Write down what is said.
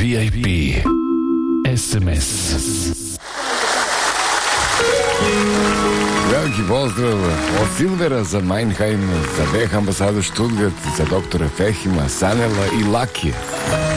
VIP SMS. Veliki pozdrav od Silvera za Meinheim, za Beh ambasadu Stuttgart, za doktora Fehima, Sanela i Lakije.